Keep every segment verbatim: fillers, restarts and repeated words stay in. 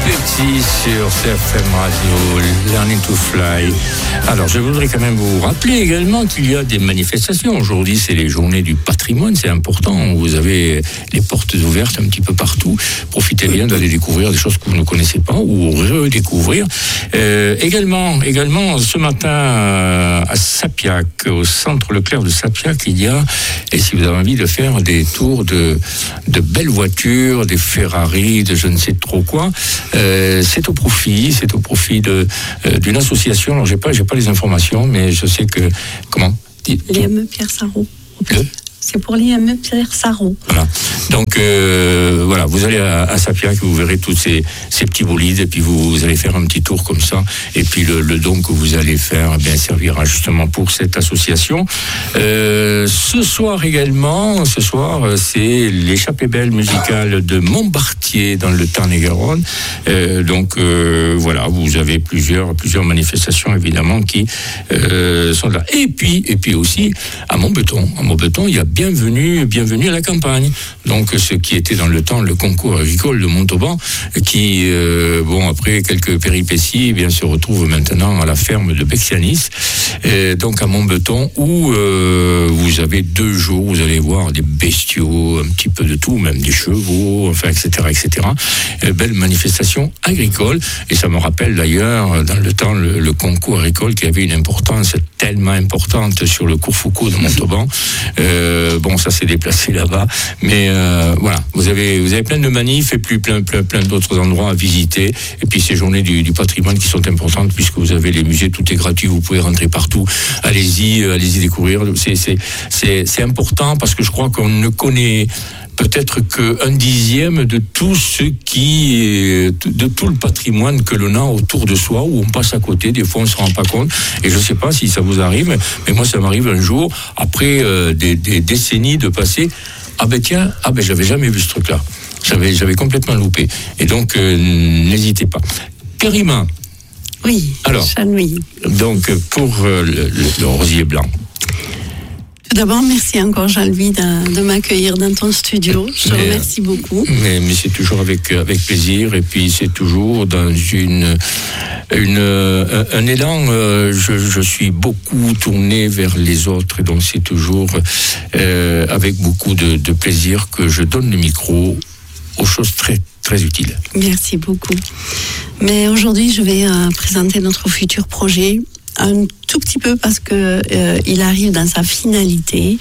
Petit sur C F M Radio, Learning to Fly. Alors, je voudrais quand même vous rappeler également qu'il y a des manifestations. Aujourd'hui, c'est les journées du patrimoine, c'est important. Vous avez les portes ouvertes un petit peu partout. Profitez bien d'aller découvrir des choses que vous ne connaissez pas ou redécouvrir. Euh, également, également, ce matin, à Sapiac, au centre Leclerc de Sapiac, il y a, et si vous avez envie de faire des tours de, de belles voitures, des Ferrari, de je ne sais trop quoi, Euh, c'est au profit, c'est au profit de euh, d'une association. Alors j'ai pas, j'ai pas les informations, mais je sais que comment. L'I M E Pierre Sarrault. C'est pour l'I M E Pierre Sarrault. Voilà. Donc euh, voilà, vous allez à, à Sapiac, vous verrez tous ces, ces petits bolides, et puis vous, vous allez faire un petit tour comme ça, et puis le, le don que vous allez faire eh bien servira justement pour cette association. Euh, ce soir également, ce soir c'est l'échappée belle musicale de Montbartier dans le Tarn-et-Garonne. Euh, donc euh, voilà, vous avez plusieurs plusieurs manifestations évidemment qui euh, sont là. Et puis et puis aussi à Montbeton, à Montbeton, il y a Bienvenue, bienvenue à la campagne. Donc, ce qui était dans le temps le concours agricole de Montauban, qui, euh, bon, après quelques péripéties, eh bien, se retrouve maintenant à la ferme de Bexianis, et donc à Montbeton, où euh, vous avez deux jours, vous allez voir des bestiaux, un petit peu de tout, même des chevaux, enfin, et cetera, et cetera. Et belle manifestation agricole. Et ça me rappelle d'ailleurs, dans le temps, le, le concours agricole qui avait une importance tellement importante sur le cours Foucault de Montauban. Euh, bon, ça s'est déplacé là-bas, mais euh, voilà, vous avez vous avez plein de manifs et puis plein plein plein d'autres endroits à visiter. Et puis ces journées du, du patrimoine qui sont importantes puisque vous avez les musées, tout est gratuit, vous pouvez rentrer partout. Allez-y, allez-y découvrir. C'est c'est c'est c'est important parce que je crois qu'on ne connaît peut-être qu'un dixième de tout ce qui, de tout le patrimoine que l'on a autour de soi, où on passe à côté, des fois on se rend pas compte. Et je sais pas si ça vous arrive, mais moi ça m'arrive un jour, après euh, des, des décennies de passé, ah ben tiens, ah ben j'avais jamais vu ce truc-là. J'avais, j'avais complètement loupé. Et donc, euh, n'hésitez pas. Karima. Oui, alors, Chanouille. Donc, pour euh, le, le, le rosier blanc. Tout d'abord, merci encore Jean-Louis de, de m'accueillir dans ton studio. Je te mais, remercie beaucoup. Mais, mais c'est toujours avec, avec plaisir, et puis c'est toujours dans une, une, un, un élan. Euh, je, je suis beaucoup tourné vers les autres, et donc c'est toujours euh, avec beaucoup de, de plaisir que je donne le micro aux choses très, très utiles. Merci beaucoup. Mais aujourd'hui, je vais euh, présenter notre futur projet. Un tout petit peu parce que euh, il arrive dans sa finalité.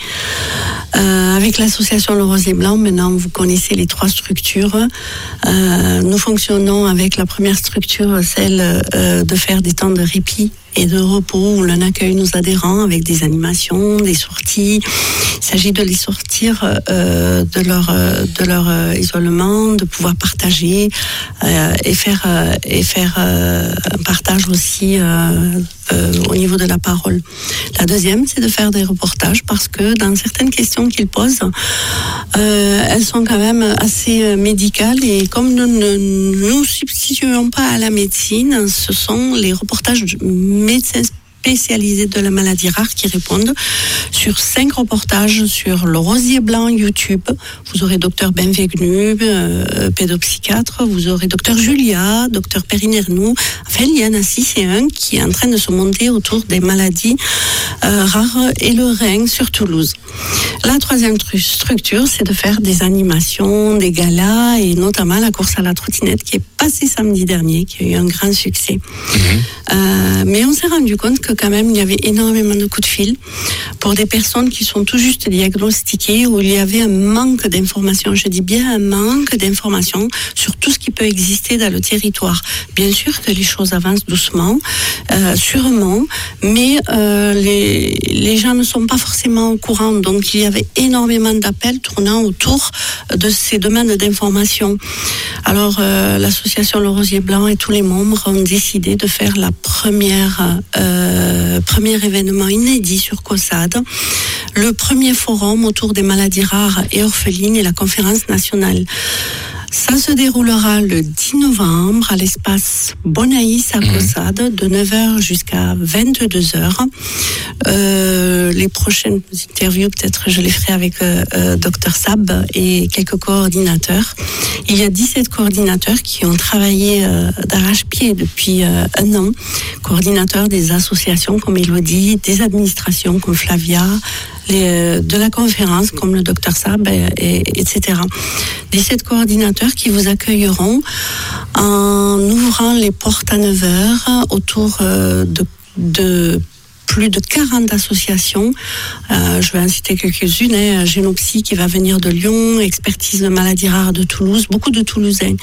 Euh, avec l'association Le Rosier Blanc, maintenant vous connaissez les trois structures. Euh, nous fonctionnons avec la première structure, celle euh, de faire des temps de répit et de repos où l'on accueille nos adhérents avec des animations, des sorties. Il s'agit de les sortir euh, de leur de leur euh, isolement, de pouvoir partager euh, et faire euh, et faire euh, un partage aussi euh, euh, au niveau de la parole. La deuxième, c'est de faire des reportages parce que dans certaines questions qu'ils posent, euh, elles sont quand même assez médicales et comme nous ne nous substituons pas à la médecine, ce sont les reportages médecins spécialisés de la maladie rare qui répondent sur cinq reportages sur le rosier blanc YouTube. Vous aurez docteur Benvenu, euh, pédopsychiatre, vous aurez docteur Julia, docteur Perrine Ernoux. Enfin, il y en a six et un qui est en train de se monter autour des maladies euh, rares et le rein sur Toulouse. La troisième structure, c'est de faire des animations, des galas et notamment la course à la trottinette qui est passée samedi dernier, qui a eu un grand succès. Mmh. Euh, mais on s'est rendu compte que quand même il y avait énormément de coups de fil pour des personnes qui sont tout juste diagnostiquées où il y avait un manque d'informations. Je dis bien un manque d'informations sur tout ce qui peut exister dans le territoire. Bien sûr que les choses avancent doucement, euh, sûrement, mais euh, les, les gens ne sont pas forcément au courant. Donc il y avait énormément d'appels tournant autour de ces demandes d'informations. Alors euh, l'association Le Rosier Blanc et tous les membres ont décidé de faire la première euh, Euh, premier événement inédit sur COSAD, le premier forum autour des maladies rares et orphelines et la conférence nationale. Ça se déroulera le dix novembre à l'espace Bonaïs à Caussade, de neuf heures jusqu'à vingt-deux heures. Euh, les prochaines interviews, peut-être je les ferai avec euh, euh, docteur Sab et quelques coordinateurs. Il y a dix-sept coordinateurs qui ont travaillé euh, d'arrache-pied depuis euh, un an. Coordinateurs des associations comme Elodie, des administrations comme Flavia, Les, de la conférence comme le docteur Sab, et, et, etc. dix-sept coordinateurs qui vous accueilleront en ouvrant les portes à neuf heures autour euh, de, de plus de quarante associations. Euh, je vais en citer quelques-unes. Hein. Génopsy qui va venir de Lyon, Expertise de maladies rares de Toulouse, beaucoup de Toulousains.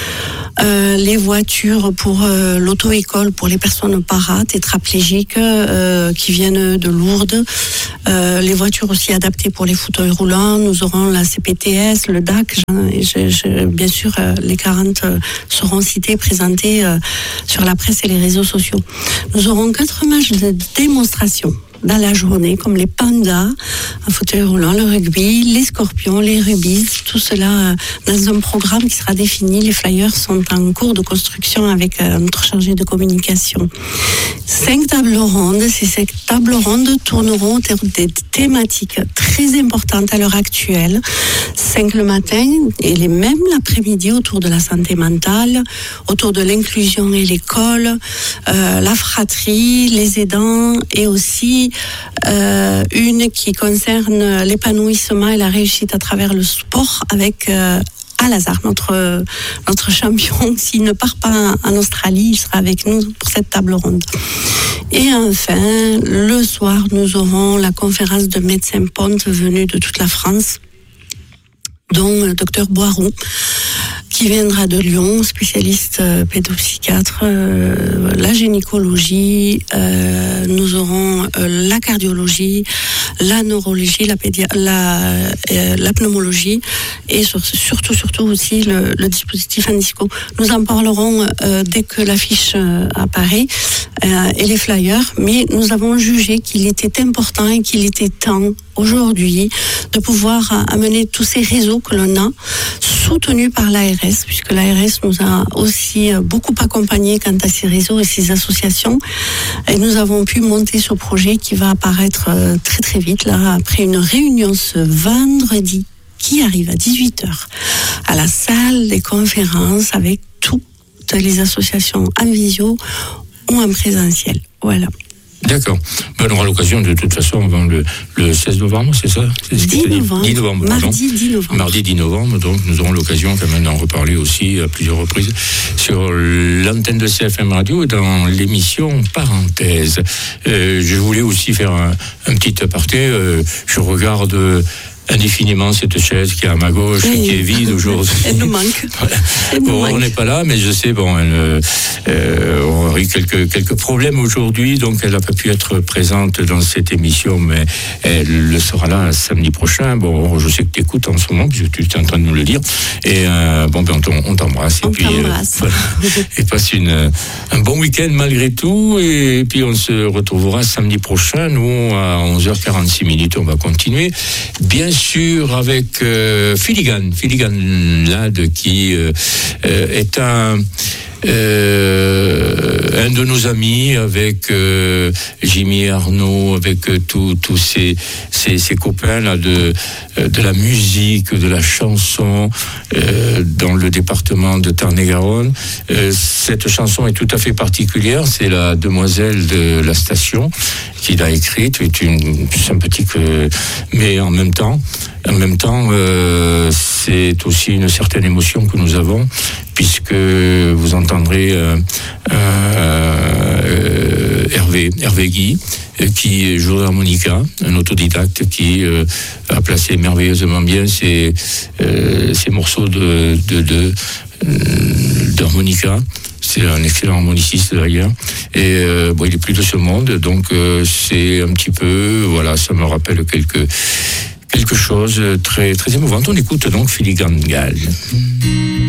Euh, les voitures pour euh, l'auto-école pour les personnes para, tétraplégiques euh, qui viennent de Lourdes. Euh, les voitures aussi adaptées pour les fauteuils roulants. Nous aurons la C P T S, le D A C. Je, je, bien sûr, euh, les quarante euh, seront cités, présentés euh, sur la presse et les réseaux sociaux. Nous aurons quatre matchs de démonstration dans la journée, comme les pandas, un fauteuil roulant, le rugby, les scorpions, les rubis, tout cela euh, dans un programme qui sera défini. Les flyers sont en cours de construction avec euh, notre chargé de communication. Cinq tables rondes. Ces cinq tables rondes tourneront autour des thématiques très importantes à l'heure actuelle. Cinq le matin et les mêmes l'après-midi autour de la santé mentale, autour de l'inclusion et l'école, euh, la fratrie, les aidants et aussi Euh, une qui concerne l'épanouissement et la réussite à travers le sport avec euh, Al-Azhar, notre, notre champion. S'il ne part pas en Australie, il sera avec nous pour cette table ronde. Et enfin, le soir, nous aurons la conférence de médecins pontes venus de toute la France, dont le docteur Boiroux, qui viendra de Lyon, spécialiste euh, pédopsychiatre, euh, la gynécologie, euh, nous aurons euh, la cardiologie, la neurologie, la, pédia- la, euh, la pneumologie et sur, surtout, surtout aussi le, le dispositif Indisco. Nous en parlerons euh, dès que l'affiche euh, apparaît euh, et les flyers, mais nous avons jugé qu'il était important et qu'il était temps aujourd'hui de pouvoir amener tous ces réseaux que l'on a soutenus par l'A R S, puisque l'A R S nous a aussi beaucoup accompagnés quant à ces réseaux et ces associations. Et nous avons pu monter ce projet qui va apparaître très très vite, là, après une réunion ce vendredi qui arrive à dix-huit heures à la salle des conférences avec toutes les associations en visio ou en présentiel. Voilà. D'accord. Ben, on aura l'occasion de toute façon avant le, le seize novembre, c'est ça c'est ce dix novembre. dix novembre. Mardi dix novembre. Mardi dix novembre, donc nous aurons l'occasion quand même d'en reparler aussi à plusieurs reprises sur l'antenne de C F M Radio dans l'émission Parenthèse. Euh, je voulais aussi faire un, un petit aparté. Euh, je regarde Euh, indéfiniment cette chaise qui est à ma gauche, oui, qui est vide aujourd'hui. Elle nous manque. Voilà. Elle nous bon, manque. On n'est pas là, mais je sais, bon, elle, euh, on a eu quelques, quelques problèmes aujourd'hui, donc elle n'a pas pu être présente dans cette émission, mais elle le sera là samedi prochain. Bon, je sais que tu écoutes en ce moment, puisque tu es en train de nous le dire. Et euh, bon, ben, on, on t'embrasse. On et puis, t'embrasse. Euh, voilà. Et passe une, un bon week-end malgré tout. Et puis, on se retrouvera samedi prochain. Nous, à onze heures quarante-six minutes, on va continuer. Bien sûr, avec euh, Filigan, Filigan Lad, qui euh, euh, est un euh, un de nos amis, avec euh, Jimmy Arnaud, avec euh, tous tous ces, ces ces copains là de de la musique, de la chanson euh, dans le département de Tarn-et-Garonne. Euh, cette chanson est tout à fait particulière. C'est la demoiselle de la station qui l'a écrite. C'est une sympathique, euh, mais en même temps, en même temps, euh, c'est aussi une certaine émotion que nous avons, puisque vous entendrez euh, euh, Hervé, Hervé Guy, qui joue l'harmonica, un autodidacte qui euh, a placé merveilleusement bien ses, euh, ses morceaux de, de, de, d'harmonica. C'est un excellent harmoniciste d'ailleurs. Et euh, bon, il est plus de ce monde, donc euh, c'est un petit peu, voilà, ça me rappelle quelque, quelque chose très, très émouvant. On écoute donc Filigan Gall.